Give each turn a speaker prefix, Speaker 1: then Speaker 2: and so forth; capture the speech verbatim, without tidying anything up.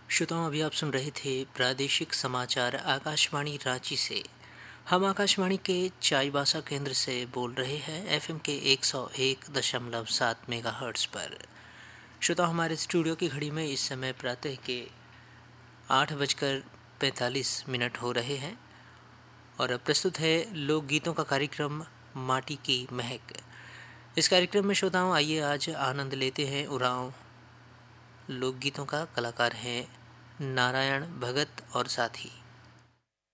Speaker 1: श्रोताओं, अभी आप सुन रहे थे प्रादेशिक समाचार आकाशवाणी रांची से। हम आकाशवाणी के चाईबासा केंद्र से बोल रहे हैं एफएम के एक सौ एक दशमलव सात मेगाहर्ट्ज़ पर। श्रोताओं, हमारे स्टूडियो की घड़ी में इस समय प्रातः के आठ बजकर पैंतालीस मिनट हो रहे हैं और अब प्रस्तुत है लोकगीतों का कार्यक्रम माटी की महक। इस कार्यक्रम में श्रोताओं, आइए आज आनंद लेते हैं उरांव लोकगीतों का। कलाकार हैं नारायण भगत और साथी।